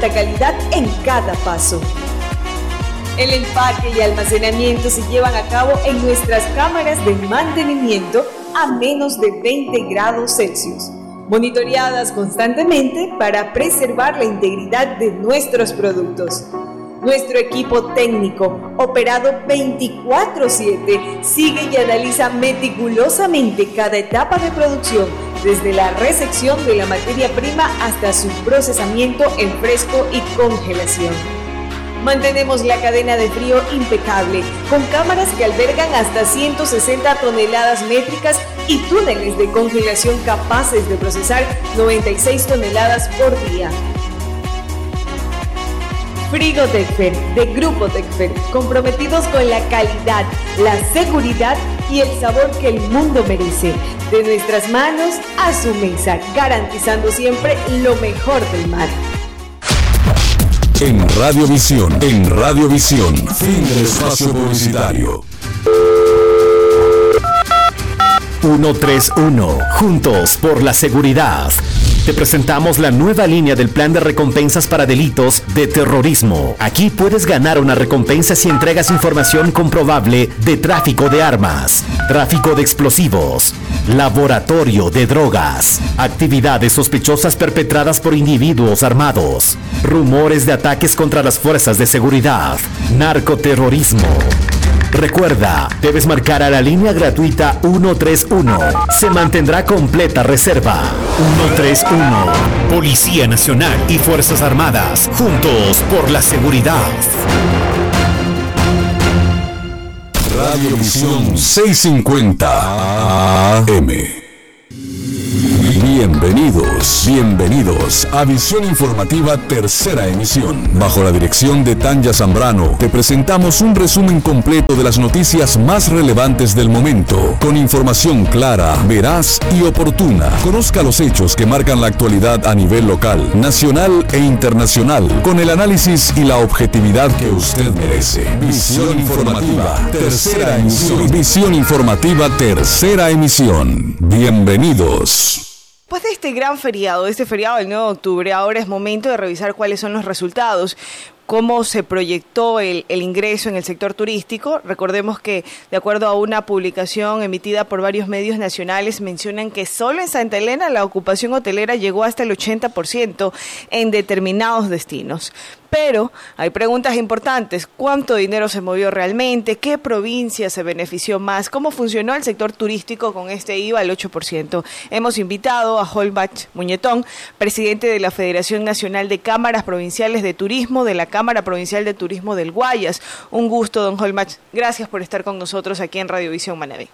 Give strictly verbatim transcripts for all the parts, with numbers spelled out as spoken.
alta calidad en cada paso. El empaque y almacenamiento se llevan a cabo en nuestras cámaras de mantenimiento a menos de veinte grados Celsius, monitoreadas constantemente para preservar la integridad de nuestros productos. Nuestro equipo técnico, operado veinticuatro siete, sigue y analiza meticulosamente cada etapa de producción, desde la recepción de la materia prima hasta su procesamiento en fresco y congelación. Mantenemos la cadena de frío impecable, con cámaras que albergan hasta ciento sesenta toneladas métricas y túneles de congelación capaces de procesar noventa y seis toneladas por día. Frigo Tecfer, de Grupo Tecfer, comprometidos con la calidad, la seguridad y el sabor que el mundo merece. De nuestras manos a su mesa, garantizando siempre lo mejor del mar. En Radiovisión, en Radiovisión, fin del espacio publicitario. ciento treinta y uno, juntos por la seguridad. Te presentamos la nueva línea del plan de recompensas para delitos de terrorismo. Aquí puedes ganar una recompensa si entregas información comprobable de tráfico de armas, tráfico de explosivos, laboratorio de drogas, actividades sospechosas perpetradas por individuos armados, rumores de ataques contra las fuerzas de seguridad, narcoterrorismo. Recuerda, debes marcar a la línea gratuita ciento treinta y uno. Se mantendrá completa reserva. ciento treinta y uno. Policía Nacional y Fuerzas Armadas. Juntos por la seguridad. Radiovisión seiscientos cincuenta A M. Bienvenidos, bienvenidos a Visión Informativa Tercera Emisión. Bajo la dirección de Tanya Zambrano, te presentamos un resumen completo de las noticias más relevantes del momento, con información clara, veraz y oportuna. Conozca los hechos que marcan la actualidad a nivel local, nacional e internacional, con el análisis y la objetividad que usted merece. Visión Informativa Tercera Emisión. Visión Informativa Tercera Emisión. Bienvenidos. Después de este gran feriado, de este feriado del nueve de octubre, ahora es momento de revisar cuáles son los resultados, cómo se proyectó el, el ingreso en el sector turístico. Recordemos que, de acuerdo a una publicación emitida por varios medios nacionales, mencionan que solo en Santa Elena la ocupación hotelera llegó hasta el ochenta por ciento en determinados destinos. Pero hay preguntas importantes. ¿Cuánto dinero se movió realmente? ¿Qué provincia se benefició más? ¿Cómo funcionó el sector turístico con este I V A al ocho por ciento? Hemos invitado a Holbach Muñetón, presidente de la Federación Nacional de Cámaras Provinciales de Turismo, de la Cámara Provincial de Turismo del Guayas. Un gusto, don Holbach. Gracias por estar con nosotros aquí en Radiovisión Manabí.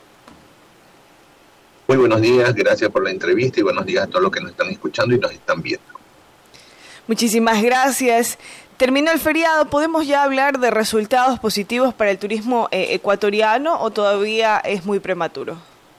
Muy buenos días, gracias por la entrevista y buenos días a todos los que nos están escuchando y nos están viendo. Muchísimas gracias. Terminó el feriado, ¿podemos ya hablar de resultados positivos para el turismo eh, ecuatoriano o todavía es muy prematuro?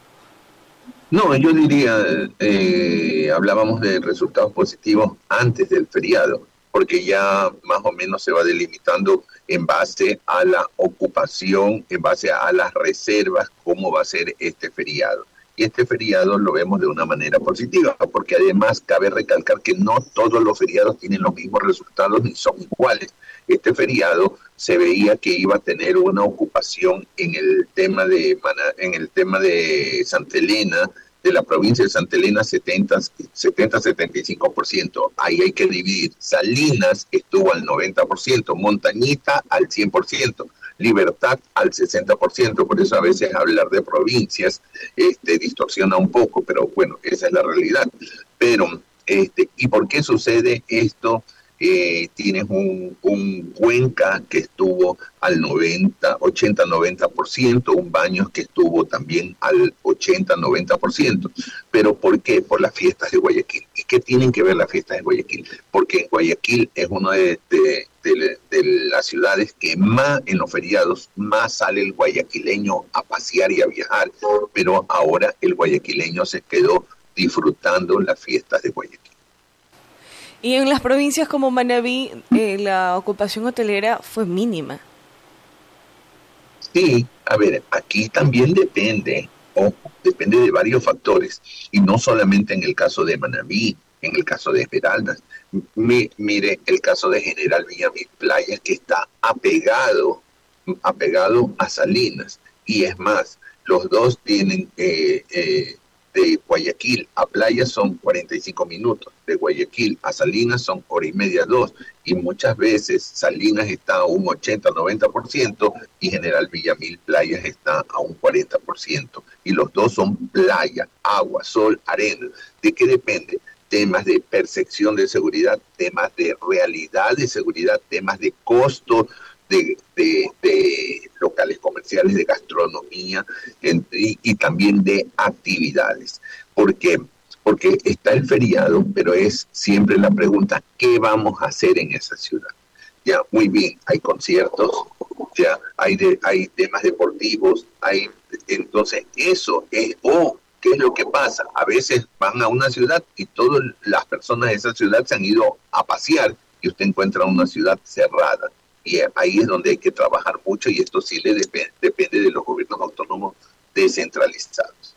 No, yo diría, eh, hablábamos de resultados positivos antes del feriado, porque ya más o menos se va delimitando en base a la ocupación, en base a las reservas, cómo va a ser este feriado. Y este feriado lo vemos de una manera positiva, porque además cabe recalcar que no todos los feriados tienen los mismos resultados ni son iguales. Este feriado se veía que iba a tener una ocupación en el tema de en el tema de Santa Elena, de la provincia de Santa Elena, setenta a setenta y cinco por ciento. Ahí hay que dividir. Salinas estuvo al noventa por ciento, Montañita al cien por ciento. Libertad al sesenta por ciento, por eso a veces hablar de provincias este, distorsiona un poco, pero bueno, esa es la realidad. Pero, este, ¿y por qué sucede esto? Eh, tienes un, un Cuenca que estuvo al noventa, ochenta, noventa por ciento, un Baños que estuvo también al ochenta, noventa por ciento. ¿Pero por qué? Por las fiestas de Guayaquil. ¿Y qué tienen que ver las fiestas de Guayaquil? Porque Guayaquil es una de, de, de, de las ciudades que más, en los feriados, más sale el guayaquileño a pasear y a viajar, pero ahora el guayaquileño se quedó disfrutando las fiestas de Guayaquil. Y en las provincias como Manabí, eh, la ocupación hotelera fue mínima. Sí, a ver, aquí también depende, ojo, depende de varios factores, y no solamente en el caso de Manabí, en el caso de Esmeraldas, Mi, mire el caso de General Villamil Playas, que está apegado, apegado a Salinas, y es más, los dos tienen eh, eh, de Guayaquil a Playa son cuarenta y cinco minutos, de Guayaquil a Salinas son hora y media, dos, y muchas veces Salinas está a un ochenta, noventa por ciento y General Villamil Playas está a un cuarenta por ciento, y los dos son playa, agua, sol, arena. ¿De qué depende? Temas de percepción de seguridad, temas de realidad de seguridad, temas de costo, De, de, de locales comerciales, de gastronomía en, y, y también de actividades. ¿Por qué? Porque está el feriado, pero es siempre la pregunta, ¿qué vamos a hacer en esa ciudad? Ya, muy bien, hay conciertos, ya hay, de, hay temas deportivos, hay, entonces eso es, o oh, ¿qué es lo que pasa? A veces van a una ciudad y todas las personas de esa ciudad se han ido a pasear y usted encuentra una ciudad cerrada. Y ahí es donde hay que trabajar mucho, y esto sí le dep- depende de los gobiernos autónomos descentralizados.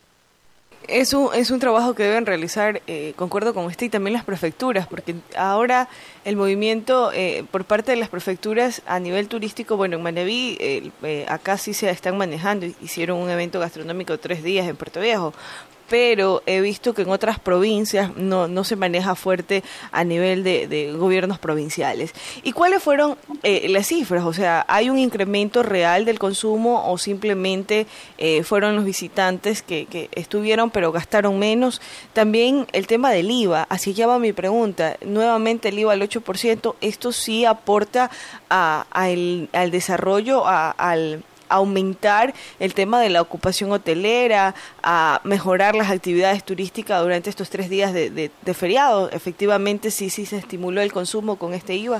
Es un, es un trabajo que deben realizar, eh, concuerdo con usted, y también las prefecturas, porque ahora el movimiento eh, por parte de las prefecturas a nivel turístico, bueno, en Manabí, eh, eh, acá sí se están manejando, hicieron un evento gastronómico tres días en Puerto Viejo, pero he visto que en otras provincias no, no se maneja fuerte a nivel de, de gobiernos provinciales. ¿Y cuáles fueron eh, las cifras? O sea, ¿hay un incremento real del consumo o simplemente eh, fueron los visitantes que, que estuvieron pero gastaron menos? También el tema del I V A, así allá va mi pregunta. Nuevamente el I V A al ocho por ciento, ¿esto sí aporta a, a el, al desarrollo, a, al... aumentar el tema de la ocupación hotelera, a mejorar las actividades turísticas durante estos tres días de, de, de feriado? Efectivamente, sí, sí se estimuló el consumo con este I V A.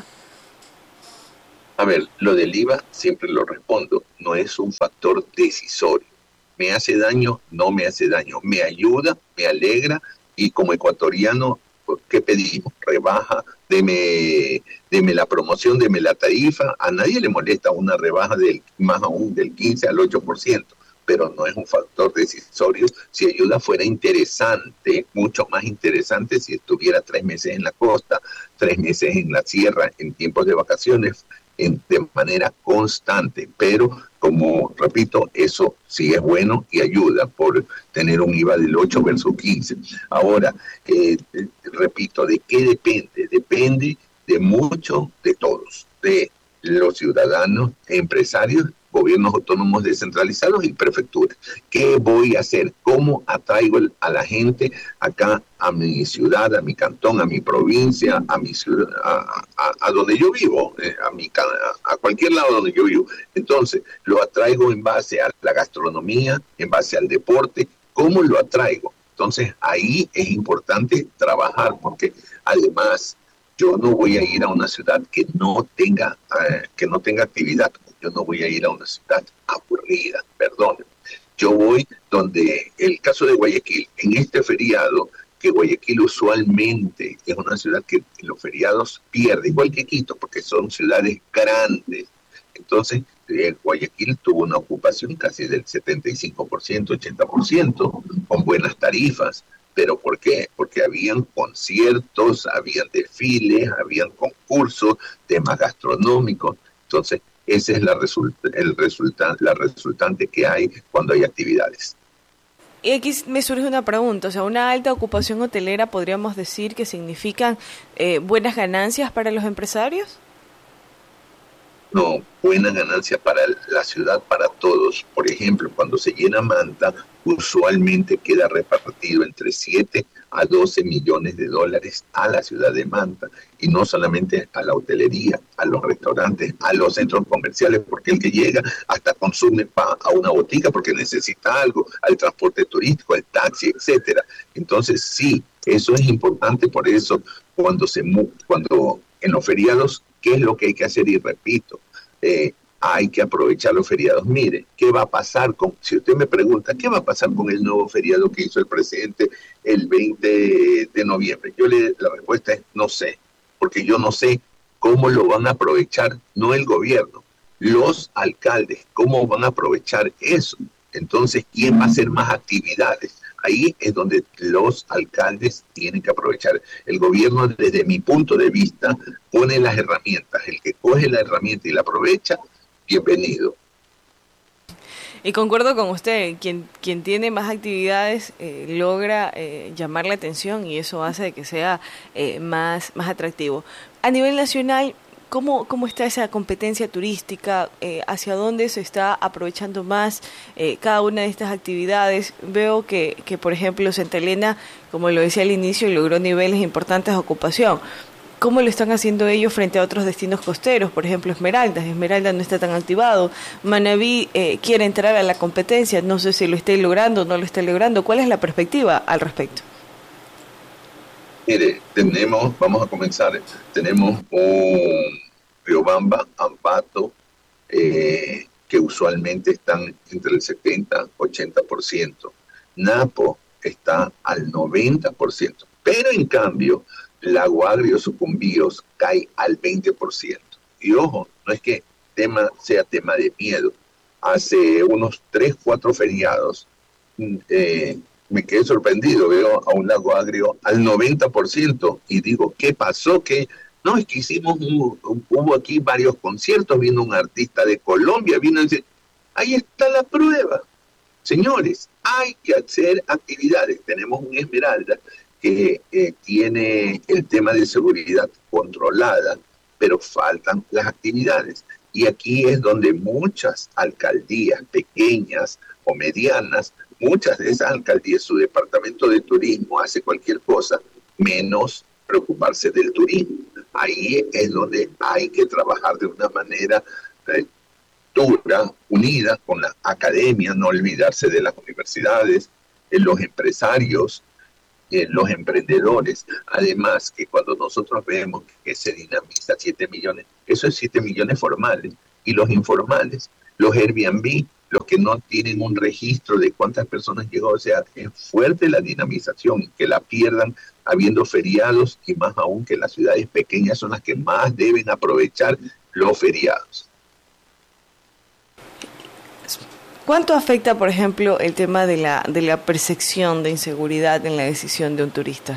A ver, lo del I V A siempre lo respondo, no es un factor decisorio. Me hace daño, no me hace daño, me ayuda, me alegra, y como ecuatoriano, ¿qué pedimos? Rebaja, deme, deme la promoción, deme la tarifa. A nadie le molesta una rebaja del más aún del quince al ocho por ciento, pero no es un factor decisorio. Si ayuda, fuera interesante, mucho más interesante si estuviera tres meses en la costa, tres meses en la sierra, en tiempos de vacaciones, en, de manera constante. Pero, como repito, eso sí es bueno y ayuda por tener un I V A del ocho versus quince. Ahora, eh, repito, ¿de qué depende? Depende de mucho, de todos, de los ciudadanos, empresarios, gobiernos autónomos descentralizados y prefecturas. ¿Qué voy a hacer? ¿Cómo atraigo a la gente acá a mi ciudad, a mi cantón, a mi provincia, a mi ciudad, a, a, a donde yo vivo, eh, a, mi, a, a cualquier lado donde yo vivo? Entonces, lo atraigo en base a la gastronomía, en base al deporte. ¿Cómo lo atraigo? Entonces, ahí es importante trabajar, porque además yo no voy a ir a una ciudad que no tenga, eh, que no tenga actividad. Yo no voy a ir a una ciudad aburrida, perdón. Yo voy donde, el caso de Guayaquil, en este feriado, que Guayaquil usualmente es una ciudad que en los feriados pierde, igual que Quito, porque son ciudades grandes. Entonces, eh, Guayaquil tuvo una ocupación casi del setenta y cinco por ciento, ochenta por ciento, con buenas tarifas. ¿Pero por qué? Porque habían conciertos, habían desfiles, habían concursos, temas gastronómicos. Entonces, esa es la, resulta, el resulta, la resultante que hay cuando hay actividades. Y aquí me surge una pregunta, o sea, una alta ocupación hotelera, ¿podríamos decir que significan eh, buenas ganancias para los empresarios? No, buenas ganancias para la ciudad, para todos. Por ejemplo, cuando se llena Manta, usualmente queda repartido entre siete a doce millones de dólares a la ciudad de Manta, y no solamente a la hotelería, a los restaurantes, a los centros comerciales, porque el que llega hasta consume pa a una botica porque necesita algo, al transporte turístico, al taxi, etcétera. Entonces sí, eso es importante. Por eso cuando se cuando en los feriados, ¿qué es lo que hay que hacer? Y repito, eh, hay que aprovechar los feriados. Mire, ¿qué va a pasar con, si usted me pregunta, ¿qué va a pasar con el nuevo feriado que hizo el presidente el veinte de noviembre? Yo le, la respuesta es no sé, porque yo no sé cómo lo van a aprovechar, no el gobierno, los alcaldes, cómo van a aprovechar eso. Entonces, ¿quién va a hacer más actividades? Ahí es donde los alcaldes tienen que aprovechar. El gobierno, desde mi punto de vista, pone las herramientas. El que coge la herramienta y la aprovecha, bienvenido. Y concuerdo con usted, quien quien tiene más actividades eh, logra eh, llamar la atención y eso hace que sea eh, más, más atractivo. A nivel nacional, ¿Cómo, ¿Cómo está esa competencia turística? Eh, ¿Hacia dónde se está aprovechando más eh, cada una de estas actividades? Veo que, que, por ejemplo, Santa Elena, como lo decía al inicio, logró niveles importantes de ocupación. ¿Cómo lo están haciendo ellos frente a otros destinos costeros? Por ejemplo, Esmeraldas. Esmeralda no está tan activado. Manabí eh, quiere entrar a la competencia. No sé si lo esté logrando o no lo esté logrando. ¿Cuál es la perspectiva al respecto? Mire, tenemos, vamos a comenzar, tenemos un Riobamba, Ambato, eh, que usualmente están entre el setenta y ochenta por ciento. Napo está al noventa por ciento, pero en cambio, Lago Agrio, Sucumbíos cae al veinte por ciento. Y ojo, no es que tema sea tema de miedo. Hace unos tres, cuatro feriados, eh, me quedé sorprendido, veo a un Lago Agrio al noventa por ciento y digo, ¿qué pasó? ¿Qué? No, es que hicimos, un, un, hubo aquí varios conciertos, vino un artista de Colombia, vino y dice, ahí está la prueba. Señores, hay que hacer actividades. Tenemos un Esmeralda que eh, tiene el tema de seguridad controlada, pero faltan las actividades. Y aquí es donde muchas alcaldías pequeñas o medianas, muchas de esas alcaldías, su departamento de turismo hace cualquier cosa menos preocuparse del turismo. Ahí es donde hay que trabajar de una manera eh, dura, unida con la academia, no olvidarse de las universidades, eh, los empresarios, eh, los emprendedores. Además, que cuando nosotros vemos que se dinamiza siete millones, eso es siete millones formales, y los informales, los Airbnb, los que no tienen un registro de cuántas personas llegó, o sea, es fuerte la dinamización, que la pierdan habiendo feriados, y más aún que las ciudades pequeñas son las que más deben aprovechar los feriados. ¿Cuánto afecta, por ejemplo, el tema de la, de la percepción de inseguridad en la decisión de un turista?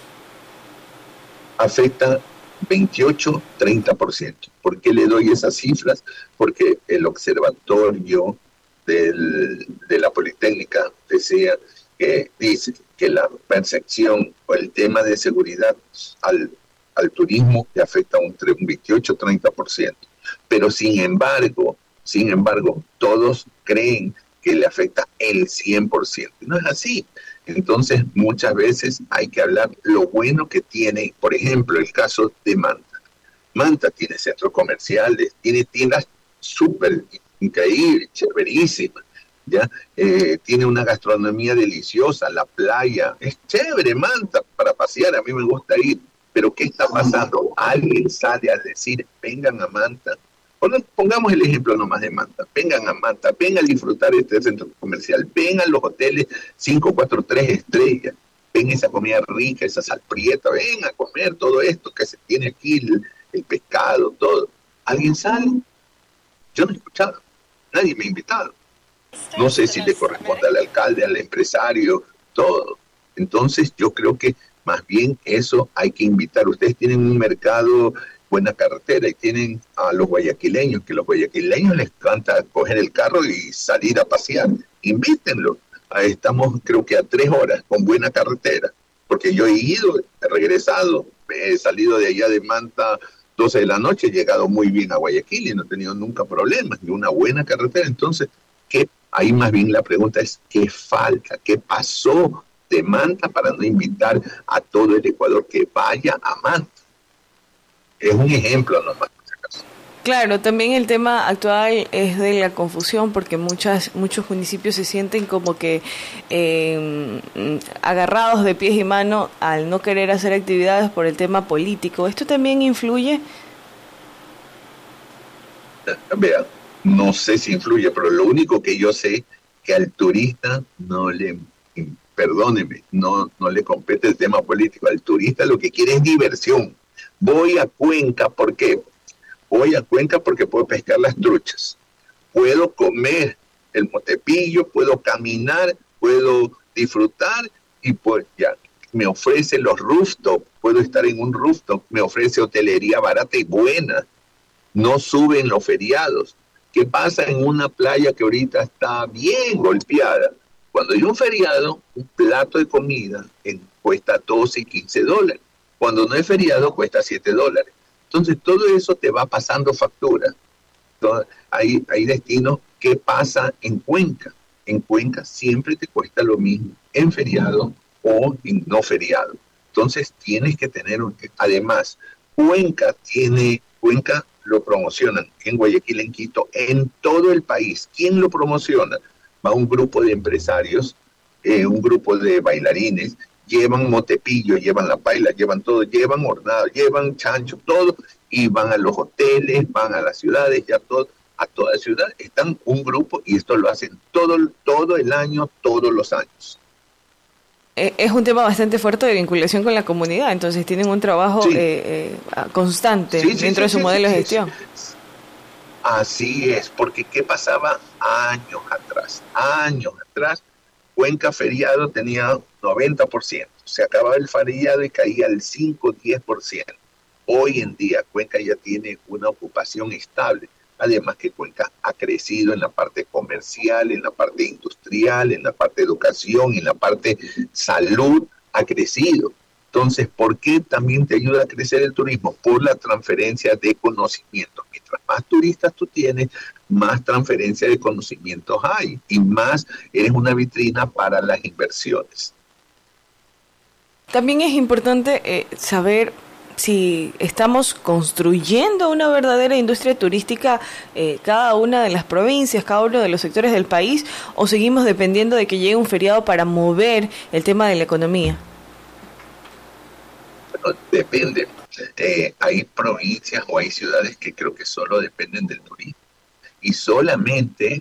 Afecta veintiocho a treinta por ciento. ¿Por qué le doy esas cifras? Porque el observatorio del, de la Politécnica decía que dice que la percepción o el tema de seguridad al, al turismo le afecta un, un veintiocho a treinta por ciento. Pero sin embargo, sin embargo, todos creen que le afecta el cien por ciento. No es así. Entonces, muchas veces hay que hablar lo bueno que tiene, por ejemplo, el caso de Manta. Manta tiene centros comerciales, tiene tiendas súper increíbles, chéverísimas, ¿ya? Eh, tiene una gastronomía deliciosa, la playa, es chévere Manta para pasear, a mí me gusta ir, pero ¿qué está pasando? Alguien sale a decir, vengan a Manta. Pongamos el ejemplo nomás de Manta, vengan a Manta, vengan a disfrutar este centro comercial, vengan a los hoteles cinco, cuatro, tres estrellas, ven esa comida rica, esa sal prieta, ven a comer todo esto que se tiene aquí, el, el pescado, todo. ¿Alguien sale? Yo no he escuchado, nadie me ha invitado. No sé si le corresponde al alcalde, al empresario, todo. Entonces yo creo que más bien eso hay que invitar. Ustedes tienen un mercado, buena carretera, y tienen a los guayaquileños, que los guayaquileños les encanta coger el carro y salir a pasear. Invítenlo. Estamos creo que a tres horas con buena carretera, porque yo he ido, he regresado, he salido de allá de Manta doce de la noche, he llegado muy bien a Guayaquil y no he tenido nunca problemas, y una buena carretera. Entonces, ¿qué? Ahí más bien la pregunta es, ¿qué falta? ¿Qué pasó de Manta para no invitar a todo el Ecuador que vaya a Manta? Es un ejemplo nomás. Claro, también el tema actual es de la confusión, porque muchas muchos municipios se sienten como que eh, agarrados de pies y manos al no querer hacer actividades por el tema político. ¿Esto también influye? Vea, no sé si influye, pero lo único que yo sé que al turista no le, perdóneme, no, no le compete el tema político. Al turista lo que quiere es diversión. Voy a Cuenca, ¿por qué? Voy a Cuenca porque puedo pescar las truchas, puedo comer el motepillo, puedo caminar, puedo disfrutar y pues ya, me ofrece los rooftop, puedo estar en un rooftop, me ofrece hotelería barata y buena, no suben los feriados. ¿Qué pasa en una playa que ahorita está bien golpeada? Cuando hay un feriado, un plato de comida en, cuesta doce y quince dólares. Cuando no es feriado, cuesta siete dólares. Entonces, todo eso te va pasando factura. Entonces, hay, hay destinos que pasa en Cuenca. En Cuenca siempre te cuesta lo mismo, en feriado o en no feriado. Entonces, tienes que tener, un, además, Cuenca tiene, Cuenca lo promocionan en Guayaquil, en Quito, en todo el país. ¿Quién lo promociona? Va un grupo de empresarios, eh, un grupo de bailarines, llevan motepillo, llevan la paila, llevan todo, llevan hornado, llevan chancho, todo, y van a los hoteles, van a las ciudades, ya todo, a toda ciudad, están un grupo y esto lo hacen todo, todo el año, todos los años. Es un tema bastante fuerte de vinculación con la comunidad, entonces tienen un trabajo sí. eh, eh, constante sí, sí, dentro sí, de su sí, modelo sí, de gestión. Sí. Así es, porque ¿qué pasaba años atrás? Años atrás, Cuenca feriado tenía noventa por ciento, se acababa el feriado y caía al cinco a diez por ciento. Hoy en día Cuenca ya tiene una ocupación estable, además que Cuenca ha crecido en la parte comercial, en la parte industrial, en la parte educación, en la parte salud, ha crecido. Entonces, ¿por qué también te ayuda a crecer el turismo? Por la transferencia de conocimientos. Mientras más turistas tú tienes, más transferencia de conocimientos hay y más eres una vitrina para las inversiones. También es importante eh, saber si estamos construyendo una verdadera industria turística eh, cada una de las provincias, cada uno de los sectores del país, o seguimos dependiendo de que llegue un feriado para mover el tema de la economía. Bueno, depende. Eh, hay provincias o hay ciudades que creo que solo dependen del turismo. Y solamente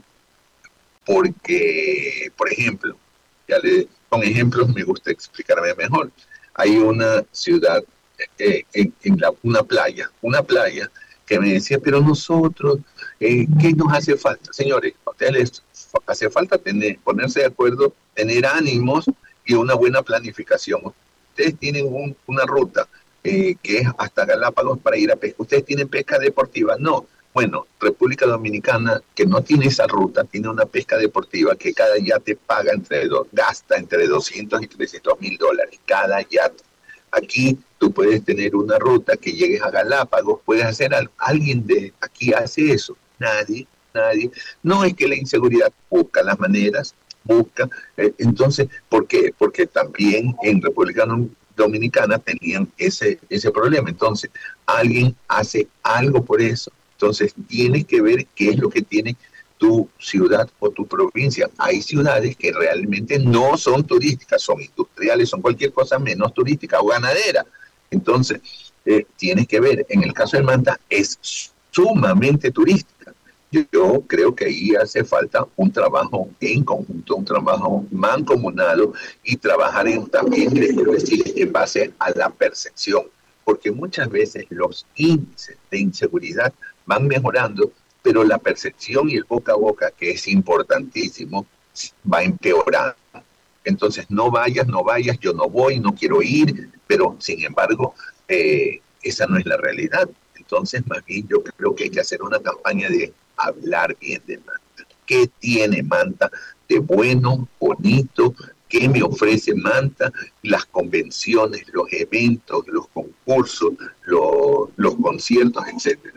porque, por ejemplo, ya le, con ejemplos me gusta explicarme mejor. Hay una ciudad Eh, en, en la, una playa, una playa que me decía, pero nosotros, eh, ¿qué nos hace falta? Señores, a ustedes les hace falta tener, ponerse de acuerdo, tener ánimos y una buena planificación. Ustedes tienen un, una ruta eh, que es hasta Galápagos para ir a pesca. ¿Ustedes tienen pesca deportiva? No. Bueno, República Dominicana, que no tiene esa ruta, tiene una pesca deportiva que cada yate paga entre dos, gasta entre doscientos y trescientos mil dólares, cada yate. Aquí tú puedes tener una ruta que llegues a Galápagos, puedes hacer algo. ¿Alguien de aquí hace eso? Nadie, nadie. No es que la inseguridad busca las maneras, busca. Eh, entonces, ¿por qué? Porque también en República Dominicana tenían ese, ese problema. Entonces, alguien hace algo por eso. Entonces, tienes que ver qué es lo que tiene tu ciudad o tu provincia. Hay ciudades que realmente no son turísticas, son industriales, son cualquier cosa menos turística o ganadera. Entonces, eh, tienes que ver, en el caso de Manta, es sumamente turística. Yo, yo creo que ahí hace falta un trabajo en conjunto, un trabajo mancomunado y trabajar en, también, quiero decir, en base a la percepción, porque muchas veces los índices de inseguridad van mejorando, pero la percepción y el boca a boca, que es importantísimo, va empeorando. Entonces, no vayas, no vayas, yo no voy, no quiero ir, pero sin embargo, eh, esa no es la realidad. Entonces, más bien, yo creo que hay que hacer una campaña de hablar bien de Manta. ¿Qué tiene Manta de bueno, bonito? ¿Qué me ofrece Manta? Las convenciones, los eventos, los concursos, los, los conciertos, etcétera.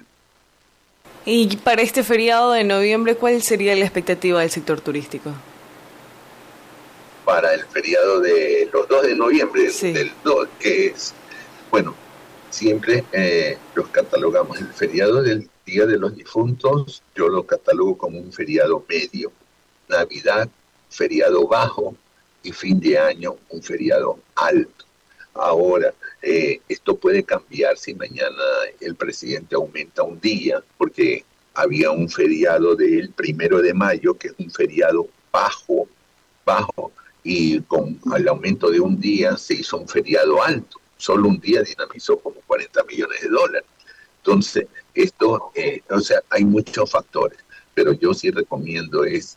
Y para este feriado de noviembre, ¿cuál sería la expectativa del sector turístico? Para el feriado de los dos de noviembre, sí. del dos, que es, bueno, siempre eh, los catalogamos. El feriado del Día de los Difuntos, yo lo catalogo como un feriado medio. Navidad, feriado bajo, y fin de año, un feriado alto. Ahora, eh, esto puede cambiar si mañana el presidente aumenta un día, porque había un feriado del primero de mayo, que es un feriado bajo, bajo, y con el aumento de un día se hizo un feriado alto. Solo un día dinamizó como cuarenta millones de dólares. Entonces, esto, eh, o sea, hay muchos factores, pero yo sí recomiendo es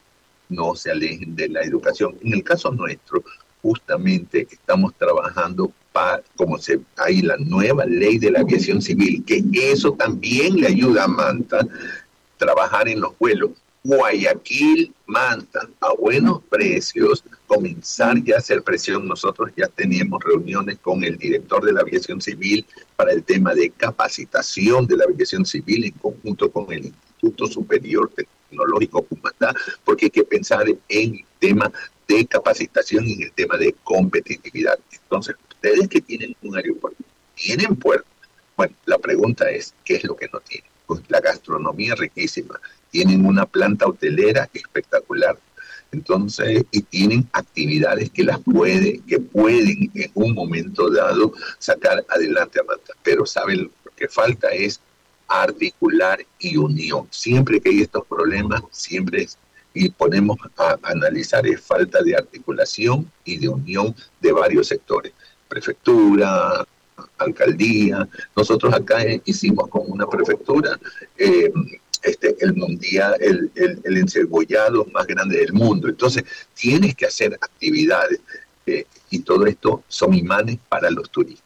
no se alejen de la educación. En el caso nuestro, justamente estamos trabajando para, como se, hay la nueva ley de la aviación civil, que eso también le ayuda a Manta trabajar en los vuelos. Guayaquil, Manta, a buenos precios, comenzar ya a hacer presión. Nosotros ya teníamos reuniones con el director de la aviación civil para el tema de capacitación de la aviación civil en conjunto con el Instituto Superior Tecnológico Cumatá, porque hay que pensar en el tema de capacitación y en el tema de competitividad. Entonces, ustedes que tienen un aeropuerto, tienen puerto. Bueno, la pregunta es, ¿qué es lo que no tienen? Pues la gastronomía riquísima, tienen una planta hotelera espectacular, entonces, y tienen actividades que las puede, que pueden en un momento dado sacar adelante a Manta, pero saben, lo que falta es articular y unión. Siempre que hay estos problemas, siempre es, y ponemos a analizar, es falta de articulación y de unión de varios sectores, prefectura, alcaldía. Nosotros acá eh, hicimos con una prefectura eh, este, el mundial, el, el, el encebollado más grande del mundo. Entonces, tienes que hacer actividades eh, y todo esto son imanes para los turistas.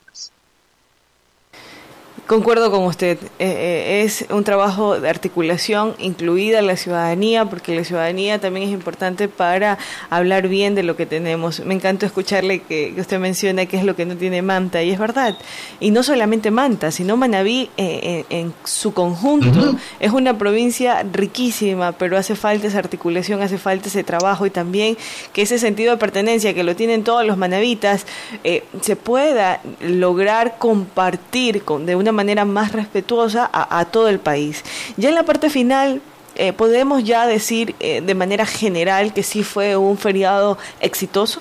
Concuerdo con usted, eh, eh, es un trabajo de articulación incluida la ciudadanía, porque la ciudadanía también es importante para hablar bien de lo que tenemos. Me encantó escucharle que, que usted menciona qué es lo que no tiene Manta, y es verdad. Y no solamente Manta, sino Manabí eh, en, en su conjunto. Uh-huh. Es una provincia riquísima, pero hace falta esa articulación, hace falta ese trabajo, y también que ese sentido de pertenencia que lo tienen todos los manabitas eh, se pueda lograr compartir con, de una manera más respetuosa a, a todo el país. Ya en la parte final, eh, ¿podemos ya decir eh, de manera general que sí fue un feriado exitoso?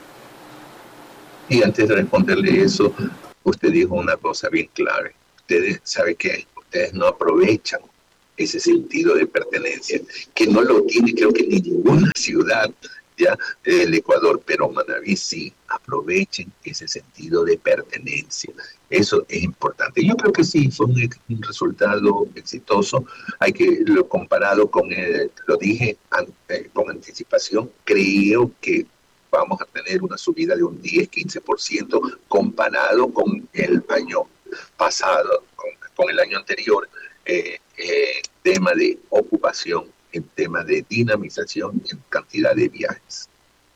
Y antes de responderle eso, usted dijo una cosa bien clave. Ustedes, ¿sabe qué? Ustedes no aprovechan ese sentido de pertenencia, que no lo tiene, creo que ninguna ciudad ya el Ecuador, pero Manabí sí. Aprovechen ese sentido de pertenencia. Eso es importante. Yo creo que sí, fue un, un resultado exitoso. Hay que, lo comparado con, el, lo dije ante, con anticipación, creo que vamos a tener una subida de un diez a quince por ciento comparado con el año pasado, con, con el año anterior. Eh, eh, tema de ocupación, en tema de dinamización en cantidad de viajes.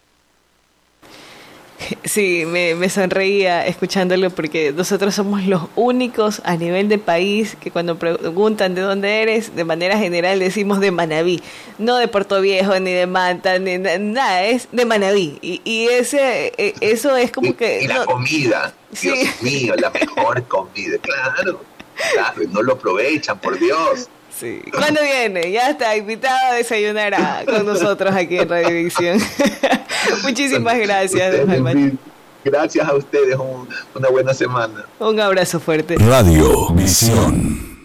Sí, me, me sonreía escuchándolo, porque nosotros somos los únicos a nivel de país que cuando preguntan de dónde eres, de manera general decimos de Manabí, no de Puerto Viejo, ni de Manta, ni de, nada, es de Manabí. Y, y ese eso es como y, que... Y la no, comida, sí. Dios mío, la mejor comida, claro, claro, no lo aprovechan, por Dios. Sí. ¿Cuándo viene? Ya está invitado a desayunar a, con nosotros aquí en Radiovisión. Muchísimas gracias, don Jaime. Gracias a ustedes, un, una buena semana. Un abrazo fuerte. Radiovisión.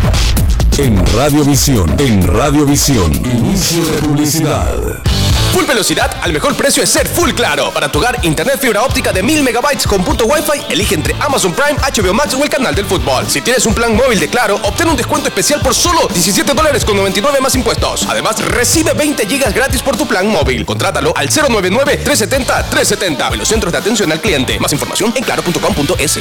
En Radiovisión, en Radiovisión, inicio de publicidad. Full velocidad al mejor precio es ser Full Claro. Para tu hogar, internet fibra óptica de mil megabytes con punto Wi-Fi, elige entre Amazon Prime, H B O Max o el canal del fútbol. Si tienes un plan móvil de Claro, obtén un descuento especial por solo diecisiete dólares con noventa y nueve más impuestos. Además, recibe veinte gigas gratis por tu plan móvil. Contrátalo al cero nueve nueve, tres siete cero, tres siete cero. En los centros de atención al cliente. Más información en claro punto com punto es.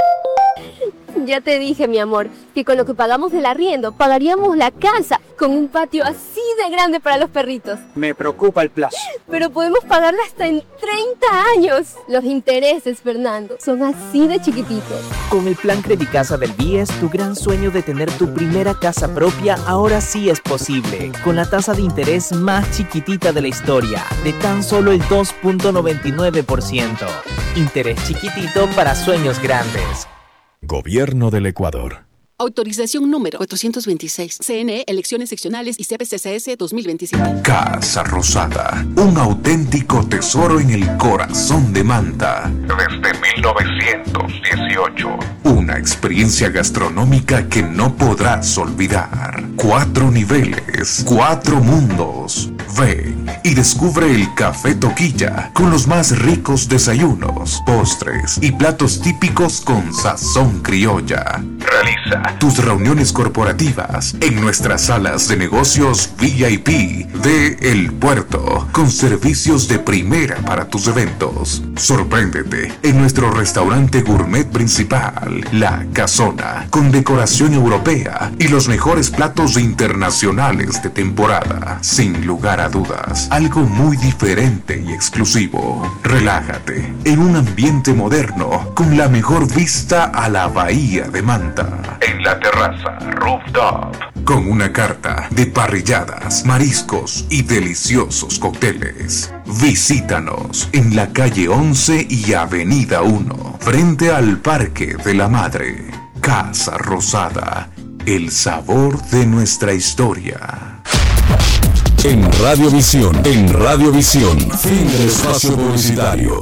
Ya te dije, mi amor, que con lo que pagamos del arriendo, pagaríamos la casa con un patio así de grande para los perritos. Me preocupa el plazo. Pero podemos pagarla hasta en treinta años. Los intereses, Fernando, son así de chiquititos. Con el plan Credicasa del B I E S, tu gran sueño de tener tu primera casa propia ahora sí es posible. Con la tasa de interés más chiquitita de la historia, de tan solo el dos punto noventa y nueve por ciento. Interés chiquitito para sueños grandes. Gobierno del Ecuador. Autorización número cuatrocientos veintiséis. C N E, Elecciones Seccionales y C P C C S dos mil veintisiete. Casa Rosada, un auténtico tesoro en el corazón de Manta. Desde mil novecientos dieciocho. Una experiencia gastronómica que no podrás olvidar. Cuatro niveles, cuatro mundos. Ven y descubre el Café Toquilla con los más ricos desayunos, postres y platos típicos con sazón criolla. Realiza tus reuniones corporativas en nuestras salas de negocios V I P de El Puerto, con servicios de primera para tus eventos. Sorpréndete en nuestro restaurante gourmet principal, La Casona, con decoración europea y los mejores platos internacionales de temporada. Sin lugar a dudas, algo muy diferente y exclusivo. Relájate en un ambiente moderno con la mejor vista a la bahía de Manta. En la terraza Rooftop, con una carta de parrilladas, mariscos y deliciosos cócteles. Visítanos en la calle once y avenida uno, frente al Parque de la Madre. Casa Rosada, el sabor de nuestra historia. En Radiovisión, en Radiovisión, fin del espacio publicitario.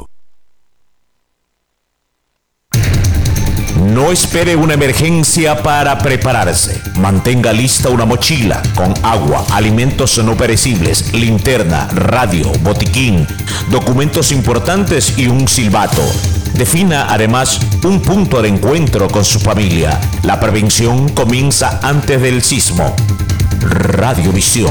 No espere una emergencia para prepararse. Mantenga lista una mochila con agua, alimentos no perecibles, linterna, radio, botiquín, documentos importantes y un silbato. Defina además un punto de encuentro con su familia. La prevención comienza antes del sismo. Radiovisión.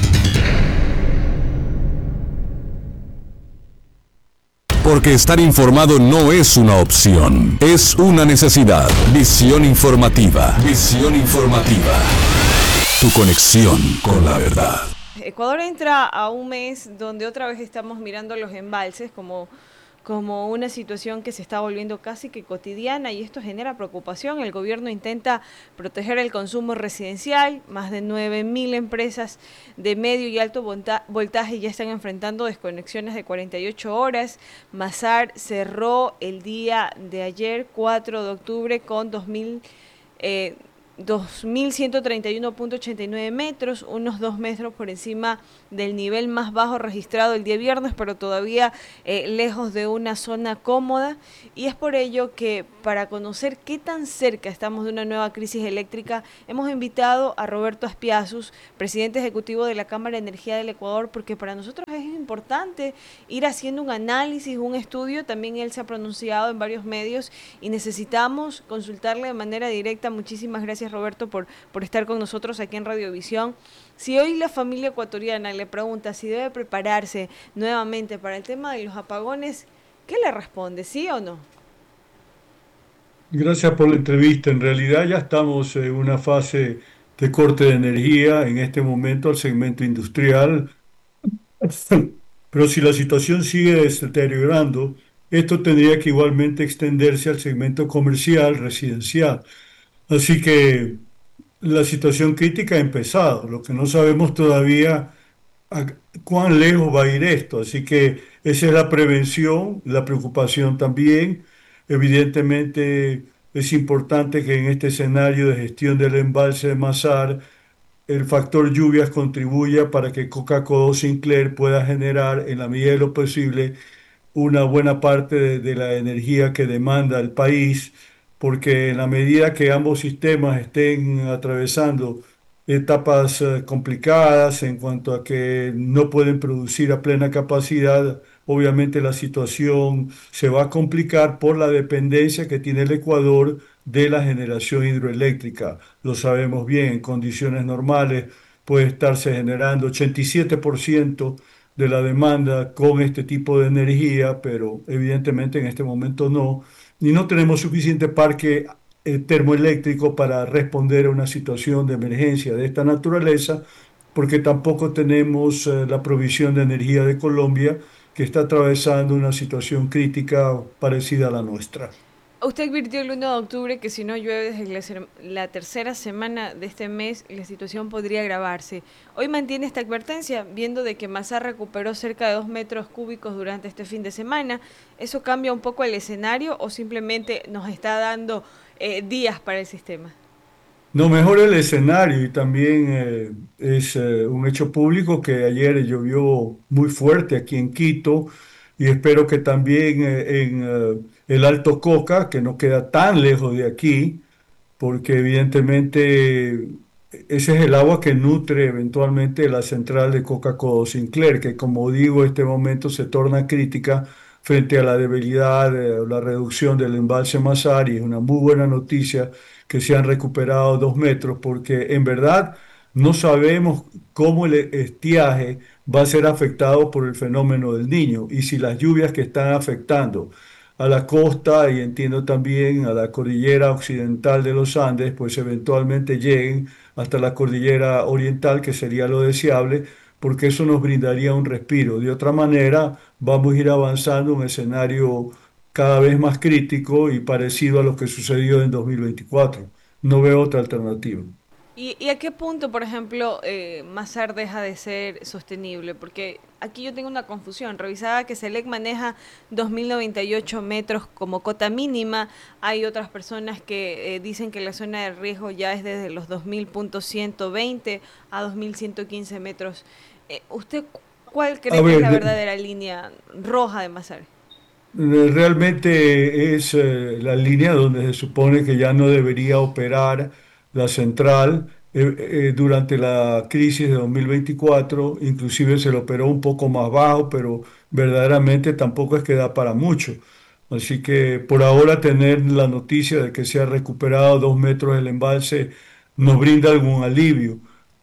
Porque estar informado no es una opción, es una necesidad. Visión informativa. Visión informativa. Tu conexión con la verdad. Ecuador entra a un mes donde otra vez estamos mirando los embalses como, como una situación que se está volviendo casi que cotidiana, y esto genera preocupación. El gobierno intenta proteger el consumo residencial. Más de nueve mil empresas de medio y alto voltaje ya están enfrentando desconexiones de cuarenta y ocho horas. Masar cerró el día de ayer, cuatro de octubre, con dos mil... Eh, dos mil ciento treinta y uno punto ochenta y nueve metros, unos dos metros por encima del nivel más bajo registrado el día viernes, pero todavía eh, lejos de una zona cómoda, y es por ello que para conocer qué tan cerca estamos de una nueva crisis eléctrica, hemos invitado a Roberto Aspiazus, presidente ejecutivo de la Cámara de Energía del Ecuador, porque para nosotros es importante ir haciendo un análisis, un estudio. También él se ha pronunciado en varios medios y necesitamos consultarle de manera directa. Muchísimas gracias, Roberto, por, por estar con nosotros aquí en Radiovisión. Si hoy la familia ecuatoriana le pregunta si debe prepararse nuevamente para el tema de los apagones, ¿qué le responde? ¿Sí o no? Gracias por la entrevista. En realidad ya estamos en una fase de corte de energía en este momento al segmento industrial, pero si la situación sigue deteriorando, esto tendría que igualmente extenderse al segmento comercial, residencial. Así que la situación crítica ha empezado. Lo que no sabemos todavía a cuán lejos va a ir esto. Así que esa es la prevención, la preocupación también. Evidentemente es importante que en este escenario de gestión del embalse de Masar el factor lluvias contribuya para que Coca-Cola Sinclair pueda generar en la medida de lo posible una buena parte de, de la energía que demanda el país, porque en la medida que ambos sistemas estén atravesando etapas eh, complicadas en cuanto a que no pueden producir a plena capacidad, obviamente la situación se va a complicar por la dependencia que tiene el Ecuador de la generación hidroeléctrica. Lo sabemos bien, en condiciones normales puede estarse generando ochenta y siete por ciento de la demanda con este tipo de energía, pero evidentemente en este momento no, y no tenemos suficiente parque eh, termoeléctrico para responder a una situación de emergencia de esta naturaleza, porque tampoco tenemos eh, la provisión de energía de Colombia, que está atravesando una situación crítica parecida a la nuestra. Usted advirtió el uno de octubre que si no llueve desde la tercera semana de este mes, la situación podría agravarse. Hoy mantiene esta advertencia, viendo de que Masar recuperó cerca de dos metros cúbicos durante este fin de semana. ¿Eso cambia un poco el escenario o simplemente nos está dando eh, días para el sistema? No, mejor el escenario, y también eh, es eh, un hecho público que ayer llovió muy fuerte aquí en Quito, y espero que también eh, en eh, el Alto Coca, que no queda tan lejos de aquí, porque evidentemente ese es el agua que nutre eventualmente la central de Coca-Cola Sinclair, que como digo, en este momento se torna crítica frente a la debilidad o eh, la reducción del embalse Masar, y es una muy buena noticia que se han recuperado dos metros, porque en verdad no sabemos cómo el estiaje va a ser afectado por el fenómeno del Niño y si las lluvias que están afectando a la costa y entiendo también a la cordillera occidental de los Andes, pues eventualmente lleguen hasta la cordillera oriental, que sería lo deseable, porque eso nos brindaría un respiro. De otra manera, vamos a ir avanzando en un escenario cada vez más crítico y parecido a lo que sucedió en dos mil veinticuatro. No veo otra alternativa. ¿Y, y a qué punto, por ejemplo, eh, Masar deja de ser sostenible? Porque aquí yo tengo una confusión. Revisaba que Selec maneja dos mil noventa y ocho metros como cota mínima. Hay otras personas que eh, dicen que la zona de riesgo ya es desde los dos mil ciento veinte a dos mil ciento quince metros. Eh, ¿Usted cuál cree A que ver, es la de- verdadera línea roja de Masar? Eh, Realmente es eh, la línea donde se supone que ya no debería operar la central. Eh, eh, durante la crisis de dos mil veinticuatro, inclusive se lo operó un poco más bajo, pero verdaderamente tampoco es que da para mucho. Así que por ahora tener la noticia de que se ha recuperado dos metros el embalse nos brinda algún alivio,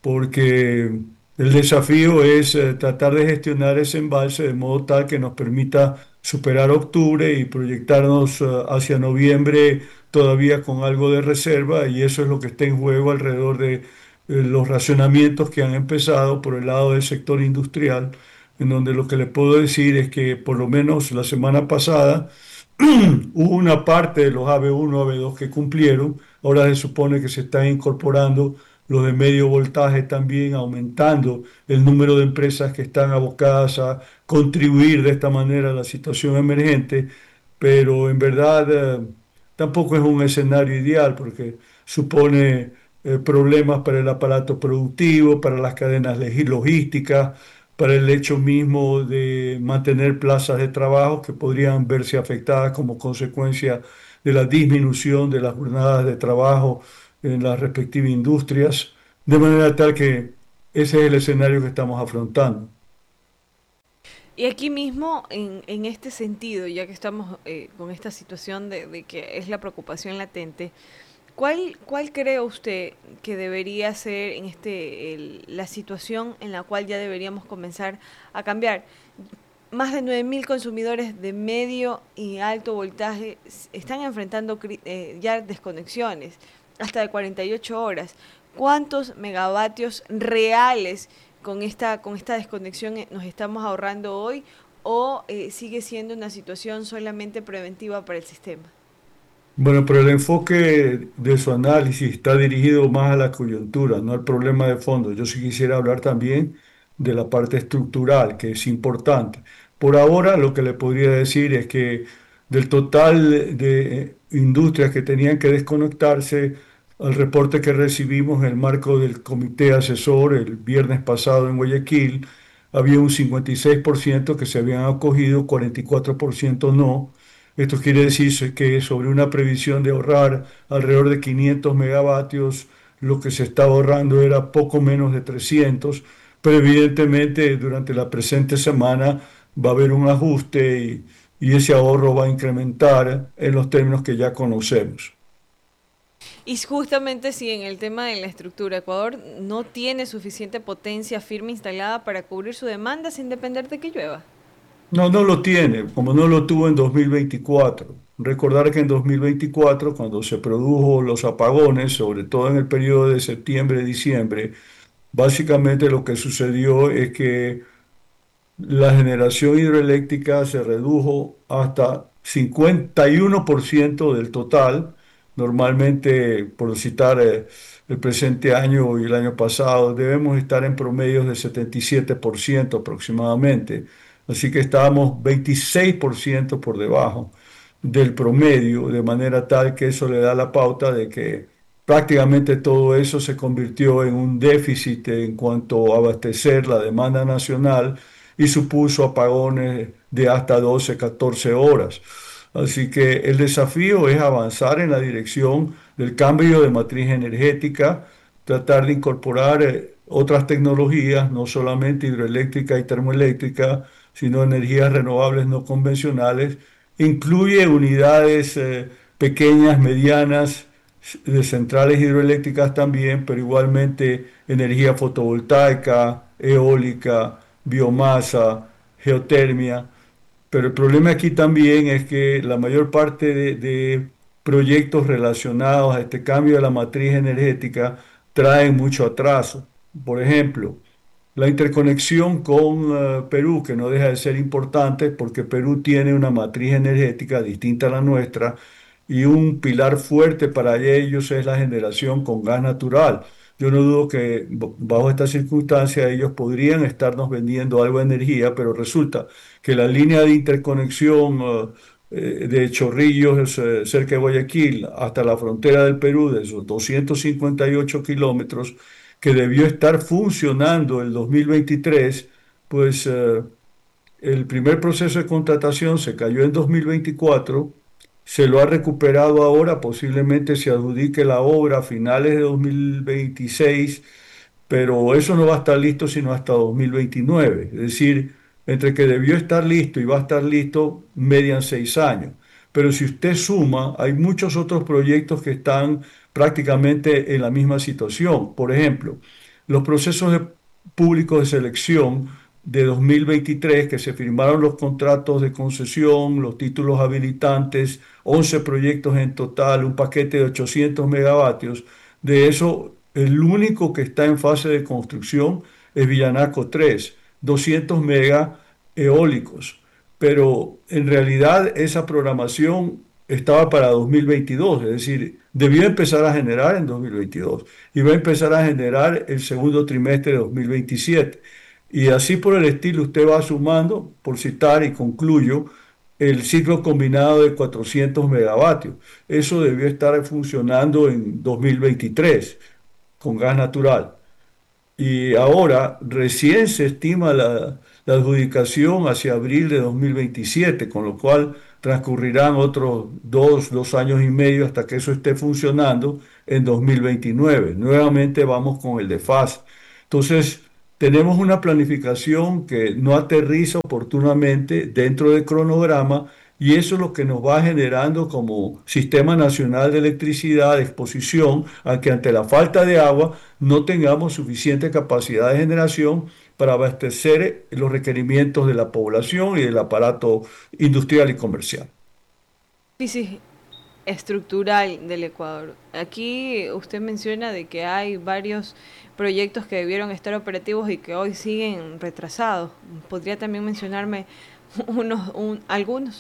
porque el desafío es eh, tratar de gestionar ese embalse de modo tal que nos permita superar octubre y proyectarnos eh, hacia noviembre todavía con algo de reserva, y eso es lo que está en juego alrededor de eh, los racionamientos que han empezado por el lado del sector industrial, en donde lo que le puedo decir es que por lo menos la semana pasada hubo una parte de los A B uno, A B dos que cumplieron. Ahora se supone que se están incorporando los de medio voltaje también, aumentando el número de empresas que están abocadas a contribuir de esta manera a la situación emergente, pero en verdad eh, tampoco es un escenario ideal porque supone eh, problemas para el aparato productivo, para las cadenas legi- logísticas, para el hecho mismo de mantener plazas de trabajo que podrían verse afectadas como consecuencia de la disminución de las jornadas de trabajo en las respectivas industrias, de manera tal que ese es el escenario que estamos afrontando. Y aquí mismo, en, en este sentido, ya que estamos eh, con esta situación de, de que es la preocupación latente, ¿cuál, cuál cree usted que debería ser en este el- la situación en la cual ya deberíamos comenzar a cambiar? Más de nueve mil consumidores de medio y alto voltaje s- están enfrentando cri- eh, ya desconexiones hasta de cuarenta y ocho horas. ¿Cuántos megavatios reales con esta, con esta desconexión eh, nos estamos ahorrando hoy, o eh, sigue siendo una situación solamente preventiva para el sistema? Bueno, pero el enfoque de su análisis está dirigido más a la coyuntura, no al problema de fondo. Yo sí quisiera hablar también de la parte estructural, que es importante. Por ahora, lo que le podría decir es que del total de eh, industrias que tenían que desconectarse, al reporte que recibimos en el marco del comité asesor el viernes pasado en Guayaquil, había un cincuenta y seis por ciento que se habían acogido, cuarenta y cuatro por ciento no. Esto quiere decir que sobre una previsión de ahorrar alrededor de quinientos megavatios, lo que se está ahorrando era poco menos de trescientos, pero evidentemente durante la presente semana va a haber un ajuste y, y ese ahorro va a incrementar en los términos que ya conocemos. Y justamente si en el tema de la estructura, Ecuador no tiene suficiente potencia firme instalada para cubrir su demanda sin depender de que llueva. No, no lo tiene, como no lo tuvo en dos mil veinticuatro. Recordar que en dos mil veinticuatro, cuando se produjo los apagones, sobre todo en el periodo de septiembre-diciembre, básicamente lo que sucedió es que la generación hidroeléctrica se redujo hasta cincuenta y uno por ciento del total. Normalmente, por citar eh, el presente año y el año pasado, debemos estar en promedios de setenta y siete por ciento aproximadamente. Así que estábamos veintiséis por ciento por debajo del promedio, de manera tal que eso le da la pauta de que prácticamente todo eso se convirtió en un déficit en cuanto a abastecer la demanda nacional y supuso apagones de hasta doce, catorce horas. Así que el desafío es avanzar en la dirección del cambio de matriz energética, tratar de incorporar eh, otras tecnologías, no solamente hidroeléctrica y termoeléctrica, sino energías renovables no convencionales. Incluye unidades eh, pequeñas, medianas, de centrales hidroeléctricas también, pero igualmente energía fotovoltaica, eólica, biomasa, geotermia. Pero el problema aquí también es que la mayor parte de, de proyectos relacionados a este cambio de la matriz energética traen mucho atraso. Por ejemplo, la interconexión con eh, Perú, que no deja de ser importante porque Perú tiene una matriz energética distinta a la nuestra y un pilar fuerte para ellos es la generación con gas natural. Yo no dudo que b- bajo estas circunstancias ellos podrían estarnos vendiendo algo de energía, pero resulta que la línea de interconexión eh, eh, de Chorrillos, eh, cerca de Guayaquil, hasta la frontera del Perú, de esos doscientos cincuenta y ocho kilómetros, que debió estar funcionando el dos mil veintitrés, pues eh, el primer proceso de contratación se cayó en dos mil veinticuatro, se lo ha recuperado ahora, posiblemente se adjudique la obra a finales de dos mil veintiséis, pero eso no va a estar listo sino hasta dos mil veintinueve. Es decir, entre que debió estar listo y va a estar listo, median seis años. Pero si usted suma, hay muchos otros proyectos que están prácticamente en la misma situación. Por ejemplo, los procesos de- públicos de selección de dos mil veintitrés, que se firmaron los contratos de concesión, los títulos habilitantes, once proyectos en total, un paquete de ochocientos megavatios. De eso, el único que está en fase de construcción es Villanaco tres, doscientos mega eólicos. Pero en realidad esa programación estaba para dos mil veintidós, es decir, debió empezar a generar en dos mil veintidós y va a empezar a generar el segundo trimestre de dos mil veintisiete. Y así por el estilo usted va sumando, por citar y concluyo, el ciclo combinado de cuatrocientos megavatios. Eso debió estar funcionando en dos mil veintitrés con gas natural. Y ahora recién se estima la, la adjudicación hacia abril de dos mil veintisiete, con lo cual transcurrirán otros dos, dos años y medio hasta que eso esté funcionando en dos mil veintinueve. Nuevamente vamos con el desfase. Entonces, tenemos una planificación que no aterriza oportunamente dentro del cronograma y eso es lo que nos va generando como Sistema Nacional de Electricidad de exposición a que ante la falta de agua no tengamos suficiente capacidad de generación para abastecer los requerimientos de la población y del aparato industrial y comercial. Crisis estructural del Ecuador. Aquí usted menciona de que hay varios proyectos que debieron estar operativos y que hoy siguen retrasados. ¿Podría también mencionarme unos, un- algunos?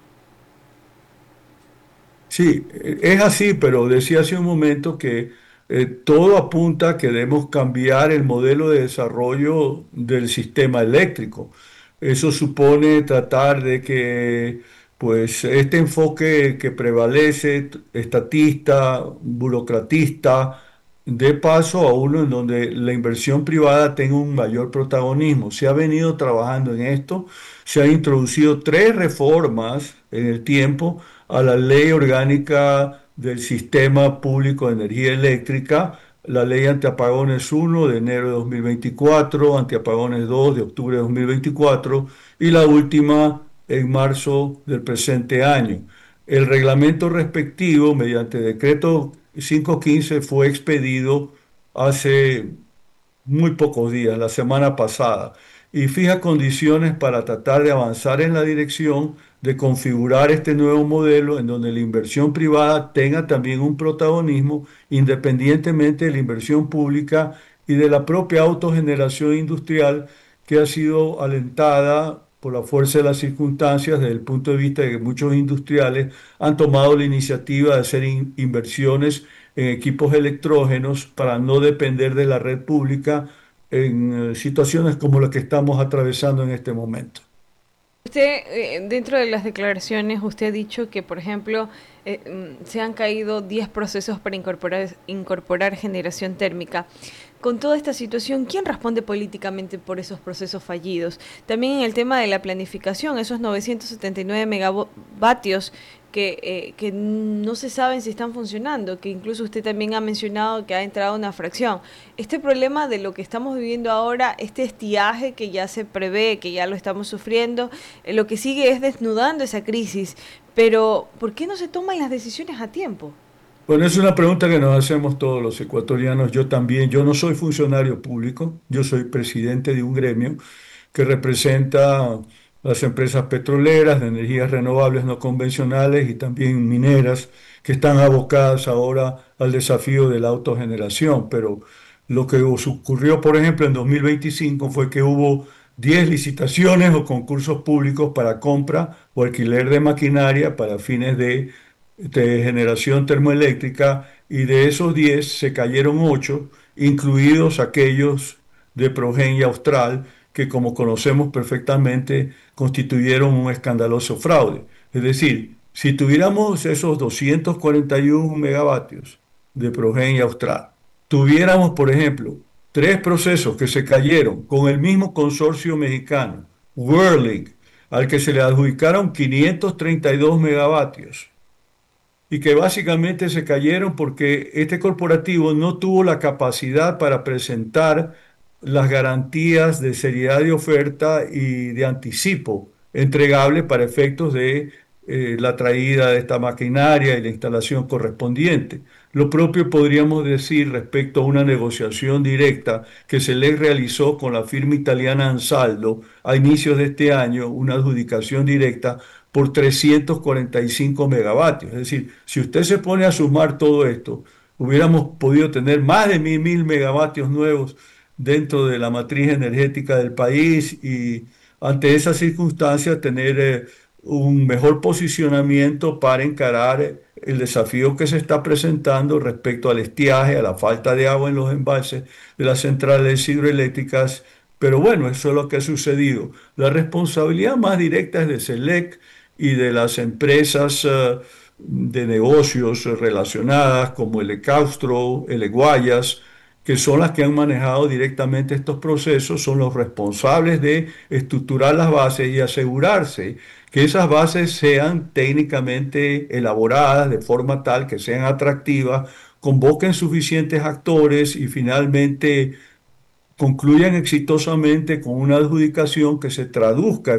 Sí, eh, es así, pero decía hace un momento que eh, todo apunta a que debemos cambiar el modelo de desarrollo del sistema eléctrico. Eso supone tratar de que, pues, este enfoque que prevalece, t- estatista, burocratista, dé paso a uno en donde la inversión privada tenga un mayor protagonismo. Se ha venido trabajando en esto, se han introducido tres reformas en el tiempo a la Ley Orgánica del Sistema Público de Energía Eléctrica, la Ley Antiapagones uno de enero de dos mil veinticuatro, Antiapagones dos de octubre de dos mil veinticuatro y la última en marzo del presente año. El reglamento respectivo, mediante decreto quinientos quince, fue expedido hace muy pocos días, la semana pasada, y fija condiciones para tratar de avanzar en la dirección de configurar este nuevo modelo en donde la inversión privada tenga también un protagonismo independientemente de la inversión pública y de la propia autogeneración industrial que ha sido alentada por la fuerza de las circunstancias desde el punto de vista de que muchos industriales han tomado la iniciativa de hacer in- inversiones en equipos electrógenos para no depender de la red pública en eh, situaciones como la que estamos atravesando en este momento. Usted, eh, dentro de las declaraciones, usted ha dicho que, por ejemplo, eh, mm, se han caído diez procesos para incorporar, incorporar generación térmica. Con toda esta situación, ¿quién responde políticamente por esos procesos fallidos? También en el tema de la planificación, esos novecientos setenta y nueve megavatios que, eh, que no se saben si están funcionando, que incluso usted también ha mencionado que ha entrado una fracción. Este problema de lo que estamos viviendo ahora, este estiaje que ya se prevé, que ya lo estamos sufriendo, eh, lo que sigue es desnudando esa crisis. Pero, ¿por qué no se toman las decisiones a tiempo? Bueno, es una pregunta que nos hacemos todos los ecuatorianos, yo también. Yo no soy funcionario público, yo soy presidente de un gremio que representa las empresas petroleras de energías renovables no convencionales y también mineras que están abocadas ahora al desafío de la autogeneración. Pero lo que ocurrió, por ejemplo, en dos mil veinticinco fue que hubo diez licitaciones o concursos públicos para compra o alquiler de maquinaria para fines de de generación termoeléctrica, y de esos diez se cayeron ocho, incluidos aquellos de Progenia Austral, que como conocemos perfectamente constituyeron un escandaloso fraude. Es decir, si tuviéramos esos doscientos cuarenta y uno megavatios de Progenia Austral, tuviéramos, por ejemplo, tres procesos que se cayeron con el mismo consorcio mexicano, Whirling, al que se le adjudicaron quinientos treinta y dos megavatios, y que básicamente se cayeron porque este corporativo no tuvo la capacidad para presentar las garantías de seriedad de oferta y de anticipo entregable para efectos de eh, la traída de esta maquinaria y la instalación correspondiente. Lo propio podríamos decir respecto a una negociación directa que se le realizó con la firma italiana Ansaldo a inicios de este año, una adjudicación directa por trescientos cuarenta y cinco megavatios. Es decir, si usted se pone a sumar todo esto, hubiéramos podido tener más de mil, mil megavatios nuevos dentro de la matriz energética del país, y ante esas circunstancias tener eh, un mejor posicionamiento para encarar el desafío que se está presentando respecto al estiaje, a la falta de agua en los embalses de las centrales hidroeléctricas. Pero bueno, eso es lo que ha sucedido. La responsabilidad más directa es de SELEC y de las empresas uh, de negocios relacionadas como el Ecaustro, el Eguayas, que son las que han manejado directamente estos procesos, son los responsables de estructurar las bases y asegurarse que esas bases sean técnicamente elaboradas de forma tal que sean atractivas, convoquen suficientes actores y finalmente concluyan exitosamente con una adjudicación que se traduzca